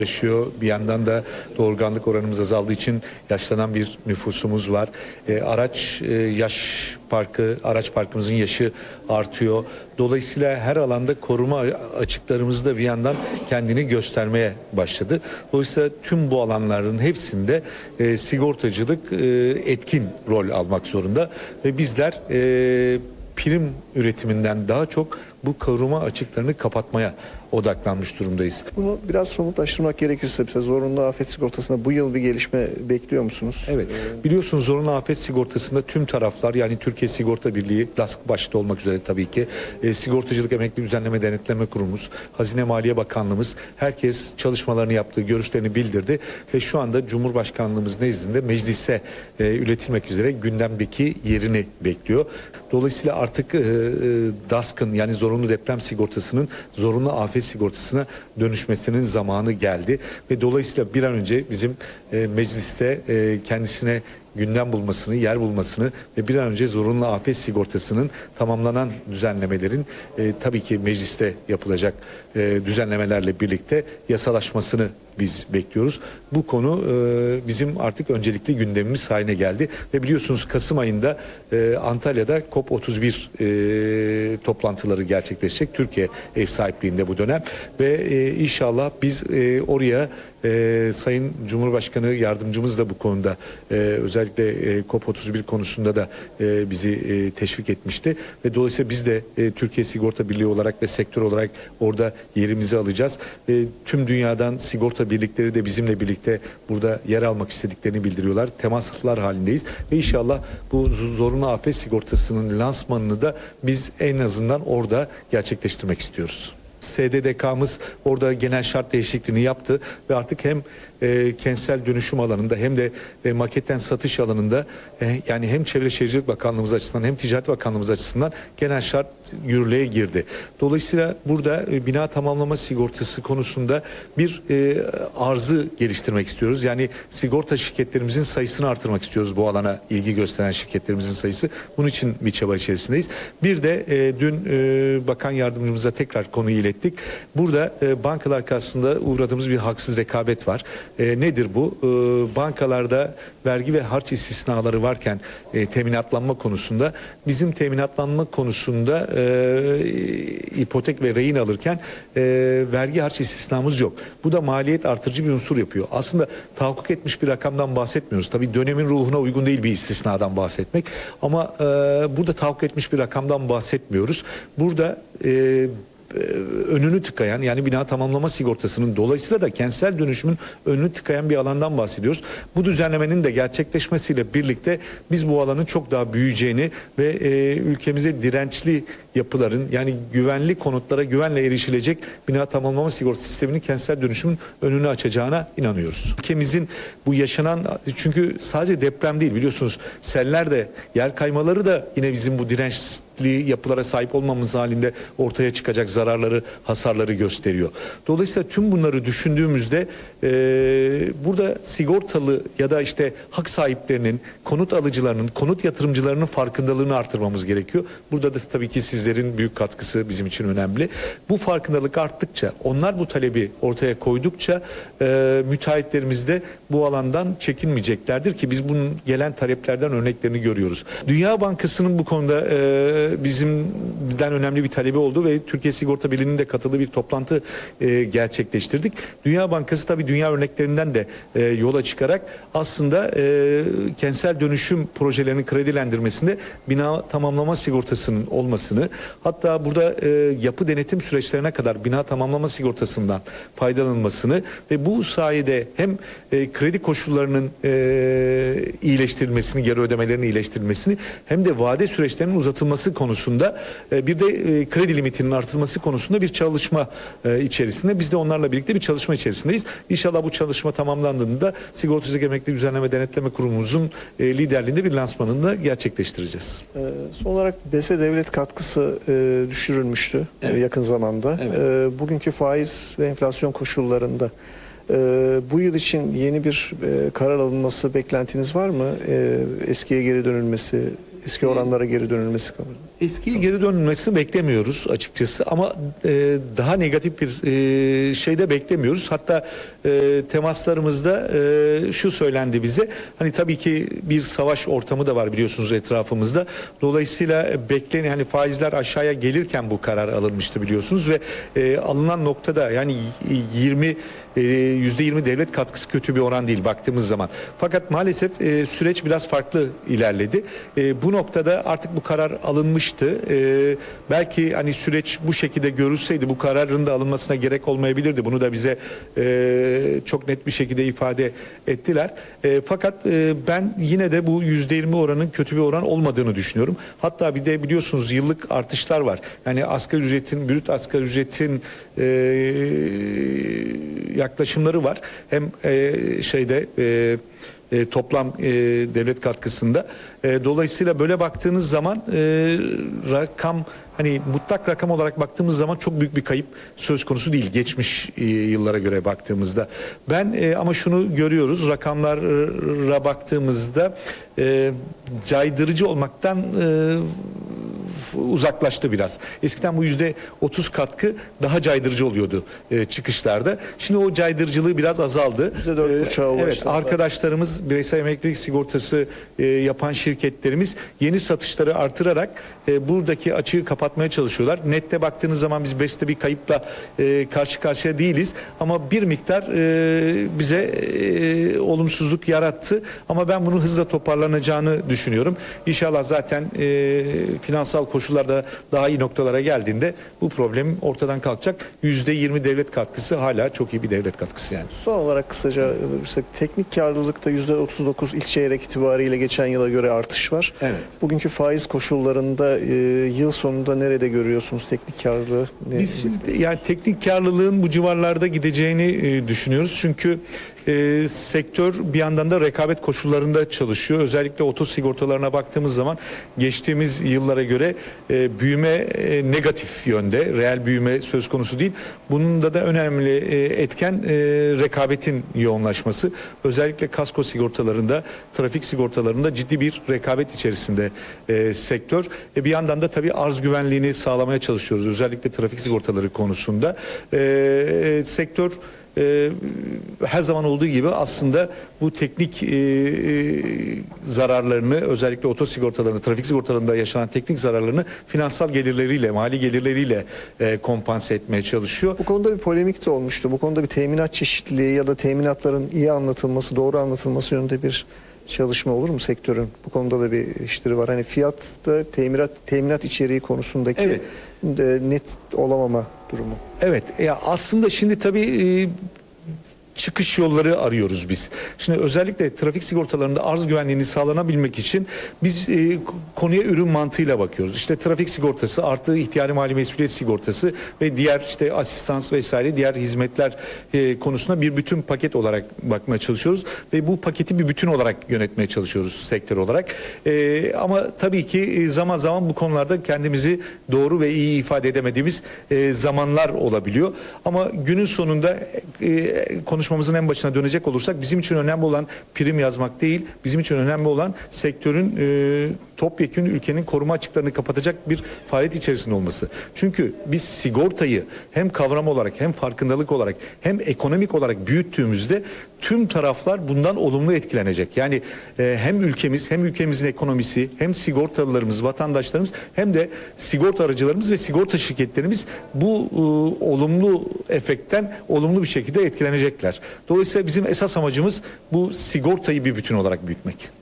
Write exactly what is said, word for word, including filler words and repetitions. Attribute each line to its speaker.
Speaker 1: yaşıyor. Bir yandan da doğurganlık oranımız azaldığı için yaşlanan bir nüfusumuz var. E, araç e, yaş parkı, araç parkımızın yaşı artıyor. Dolayısıyla her alanda koruma açıklarımız da bir yandan kendini göstermeye başladı. Dolayısıyla tüm bu alanların hepsinde e, sigortacılık e, etkin rol almak zorunda ve bizler e, prim üretiminden daha çok bu koruma açıklarını kapatmaya odaklanmış durumdayız.
Speaker 2: Bunu biraz somutlaştırmak gerekirse bize zorunlu afet sigortasında bu yıl bir gelişme bekliyor musunuz?
Speaker 1: Evet. Biliyorsunuz zorunlu afet sigortasında tüm taraflar, yani Türkiye Sigorta Birliği, DASK başta olmak üzere tabii ki, e, Sigortacılık Emekli Düzenleme Denetleme Kurumumuz, Hazine Maliye Bakanlığımız, herkes çalışmalarını yaptığı, görüşlerini bildirdi ve şu anda Cumhurbaşkanlığımız nezdinde meclise e, üretilmek üzere gündemdeki yerini bekliyor. Dolayısıyla artık e, e, DASK'ın, yani zorunlu deprem sigortasının zorunlu afet sigortasına dönüşmesinin zamanı geldi ve dolayısıyla bir an önce bizim e, mecliste e, kendisine gündem bulmasını, yer bulmasını ve bir an önce zorunlu afet sigortasının tamamlanan düzenlemelerin e, tabii ki mecliste yapılacak e, düzenlemelerle birlikte yasalaşmasını biz bekliyoruz. Bu konu e, bizim artık öncelikli gündemimiz haline geldi ve biliyorsunuz Kasım ayında e, Antalya'da COP otuz bir e, toplantıları gerçekleşecek. Türkiye ev sahipliğinde bu dönem ve e, inşallah biz e, oraya e, Sayın Cumhurbaşkanı yardımcımız da bu konuda e, özellikle e, COP otuz bir konusunda da e, bizi e, teşvik etmişti ve dolayısıyla biz de e, Türkiye Sigorta Birliği olarak ve sektör olarak orada yerimizi alacağız ve tüm dünyadan sigorta birlikleri de bizimle birlikte burada yer almak istediklerini bildiriyorlar. Temaslar halindeyiz ve inşallah bu zorunlu afet sigortasının lansmanını da biz en azından orada gerçekleştirmek istiyoruz. S D D K'mız orada genel şart değişikliğini yaptı ve artık hem e, kentsel dönüşüm alanında hem de e, maketten satış alanında e, yani hem Çevre Şehircilik Bakanlığımız açısından hem Ticaret Bakanlığımız açısından genel şart yürürlüğe girdi. Dolayısıyla burada e, bina tamamlama sigortası konusunda bir e, arzı geliştirmek istiyoruz. Yani sigorta şirketlerimizin sayısını artırmak istiyoruz, bu alana ilgi gösteren şirketlerimizin sayısı. Bunun için bir çaba içerisindeyiz. Bir de e, dün e, Bakan Yardımcımıza tekrar konuyu ilettik. Burada e, bankalar karşısında uğradığımız bir haksız rekabet var. E, nedir bu? E, bankalarda vergi ve harç istisnaları varken e, teminatlanma konusunda, bizim teminatlanma konusunda e, ipotek ve rehin alırken e, vergi harç istisnamız yok. Bu da maliyet artırıcı bir unsur yapıyor. Aslında tahakkuk etmiş bir rakamdan bahsetmiyoruz. Tabii dönemin ruhuna uygun değil bir istisnadan bahsetmek. Ama e, burada tahakkuk etmiş bir rakamdan bahsetmiyoruz. Burada e, önünü tıkayan, yani bina tamamlama sigortasının, dolayısıyla da kentsel dönüşümün önünü tıkayan bir alandan bahsediyoruz. Bu düzenlemenin de gerçekleşmesiyle birlikte biz bu alanın çok daha büyüyeceğini ve e, ülkemize dirençli yapıların, yani güvenli konutlara güvenle erişilecek bina tamamlama sigorta sisteminin kentsel dönüşümün önünü açacağına inanıyoruz. Ülkemizin bu yaşanan, çünkü sadece deprem değil biliyorsunuz, seller de, yer kaymaları da yine bizim bu dirençli yapılara sahip olmamız halinde ortaya çıkacak zararları, hasarları gösteriyor. Dolayısıyla tüm bunları düşündüğümüzde e, burada sigortalı ya da işte hak sahiplerinin, konut alıcılarının, konut yatırımcılarının farkındalığını artırmamız gerekiyor. Burada da tabii ki sizlerin büyük katkısı bizim için önemli. Bu farkındalık arttıkça, onlar bu talebi ortaya koydukça e, müteahhitlerimiz de bu alandan çekinmeyeceklerdir ki biz bunun gelen taleplerden örneklerini görüyoruz. Dünya Bankası'nın bu konuda e, bizimden önemli bir talebi oldu ve Türkiye Sigorta Birliği'nin de katıldığı bir toplantı e, gerçekleştirdik. Dünya Bankası tabii dünya örneklerinden de e, yola çıkarak aslında e, kentsel dönüşüm projelerinin kredilendirmesinde bina tamamlama sigortasının olmasını, hatta burada e, yapı denetim süreçlerine kadar bina tamamlama sigortasından faydalanılmasını ve bu sayede hem e, kredi koşullarının e, iyileştirilmesini, geri ödemelerinin iyileştirilmesini hem de vade süreçlerinin uzatılması konusunda e, bir de e, kredi limitinin artırılması konusunda bir çalışma e, içerisinde. Biz de onlarla birlikte bir çalışma içerisindeyiz. İnşallah bu çalışma tamamlandığında Sigortacılık Emekli Düzenleme Denetleme Kurumumuzun e, liderliğinde bir lansmanını da gerçekleştireceğiz.
Speaker 2: E, son olarak B E S'e devlet katkısı e, düşürülmüştü evet. e, yakın zamanda. Evet. E, bugünkü faiz ve enflasyon koşullarında e, bu yıl için yeni bir e, karar alınması beklentiniz var mı? E, eskiye geri dönülmesi Eski oranlara geri dönülmesi kabul.
Speaker 1: Eskiye geri dönülmesini beklemiyoruz açıkçası ama e, daha negatif bir e, şey de beklemiyoruz. Hatta e, temaslarımızda e, şu söylendi bize. Hani tabii ki bir savaş ortamı da var biliyorsunuz etrafımızda. Dolayısıyla beklenen hani faizler aşağıya gelirken bu karar alınmıştı biliyorsunuz ve e, alınan noktada yani yirmi yüzde yirmi devlet katkısı kötü bir oran değil baktığımız zaman. Fakat maalesef e, süreç biraz farklı ilerledi. E, bu noktada artık bu karar alınmıştı. E, belki hani süreç bu şekilde görülseydi bu kararın da alınmasına gerek olmayabilirdi. Bunu da bize e, çok net bir şekilde ifade ettiler. E, fakat e, ben yine de bu yüzde yirmi oranın kötü bir oran olmadığını düşünüyorum. Hatta bir de biliyorsunuz yıllık artışlar var. Yani asgari ücretin, brüt asgari ücretin e, yaklaşımları var. Hem e, şeyde e, e, toplam e, devlet katkısında. E, dolayısıyla böyle baktığınız zaman e, rakam hani mutlak rakam olarak baktığımız zaman çok büyük bir kayıp söz konusu değil geçmiş e, yıllara göre baktığımızda. Ben e, ama şunu görüyoruz rakamlara baktığımızda e, caydırıcı olmaktan e, uzaklaştı biraz. Eskiden bu yüzde otuz katkı daha caydırıcı oluyordu e, çıkışlarda. Şimdi o caydırıcılığı biraz azaldı.
Speaker 2: yüzde dört buçuğa ulaştı.
Speaker 1: Evet, arkadaşlarımız bireysel emeklilik sigortası e, yapan şirketlerimiz yeni satışları artırarak e, buradaki açığı kapatmaya çalışıyorlar. Nette baktığınız zaman biz BES'te bir kayıpla e, karşı karşıya değiliz ama bir miktar e, bize e, olumsuzluk yarattı ama ben bunu hızla toparlanacağını düşünüyorum. İnşallah zaten e, finansal koşullarda daha iyi noktalara geldiğinde bu problem ortadan kalkacak. yüzde yirmi devlet katkısı hala çok iyi bir devlet katkısı yani.
Speaker 2: Son olarak kısaca işte teknik karlılıkta yüzde otuz dokuz ilk çeyrek itibariyle geçen yıla göre artış var.
Speaker 1: Evet.
Speaker 2: Bugünkü faiz koşullarında e, yıl sonunda nerede görüyorsunuz teknik karlılığı? Ne?
Speaker 1: Biz şimdi yani teknik karlılığın bu civarlarda gideceğini e, düşünüyoruz. Çünkü e, sektör bir yandan da rekabet koşullarında çalışıyor. Özellikle oto sigortalarına baktığımız zaman geçtiğimiz yıllara göre e, büyüme e, negatif yönde. Reel büyüme söz konusu değil. Bunun da da önemli e, etken e, rekabetin yoğunlaşması. Özellikle kasko sigortalarında, trafik sigortalarında ciddi bir rekabet içerisinde e, sektör. E, bir yandan da tabii arz güvenliğini sağlamaya çalışıyoruz. Özellikle trafik sigortaları konusunda. E, sektör Ee, her zaman olduğu gibi aslında bu teknik e, e, zararlarını özellikle oto sigortalarında, trafik sigortalarında yaşanan teknik zararlarını finansal gelirleriyle, mali gelirleriyle e, kompanse etmeye çalışıyor.
Speaker 2: Bu konuda bir polemik de olmuştu. Bu konuda bir teminat çeşitliliği ya da teminatların iyi anlatılması, doğru anlatılması yönünde bir çalışma olur mu sektörün? Bu konuda da bir işleri var. Hani fiyatta teminat teminat içeriği konusundaki
Speaker 1: Evet.
Speaker 2: e, net olamama durumu.
Speaker 1: Evet, ya aslında şimdi tabii e, çıkış yolları arıyoruz biz. Şimdi özellikle trafik sigortalarında arz güvenliğini sağlanabilmek için biz e, konuya ürün mantığıyla bakıyoruz. İşte trafik sigortası artı ihtiyari mali mesuliyet sigortası ve diğer işte asistans vesaire diğer hizmetler e, konusuna bir bütün paket olarak bakmaya çalışıyoruz ve bu paketi bir bütün olarak yönetmeye çalışıyoruz sektör olarak. E, ama tabii ki e, zaman zaman bu konularda kendimizi doğru ve iyi ifade edemediğimiz e, zamanlar olabiliyor. Ama günün sonunda e, konuşmamızın en başına dönecek olursak bizim için önemli olan prim yazmak değil, bizim için önemli olan sektörün e, topyekün ülkenin koruma açıklarını kapatacak bir faaliyet içerisinde olması. Çünkü biz sigortayı hem kavram olarak hem farkındalık olarak hem ekonomik olarak büyüttüğümüzde tüm taraflar bundan olumlu etkilenecek. Yani e, hem ülkemiz hem ülkemizin ekonomisi hem sigortalılarımız, vatandaşlarımız hem de sigorta aracılarımız ve sigorta şirketlerimiz bu e, olumlu efektten olumlu bir şekilde etkilenecekler. Dolayısıyla bizim esas amacımız bu sigortayı bir bütün olarak büyütmek.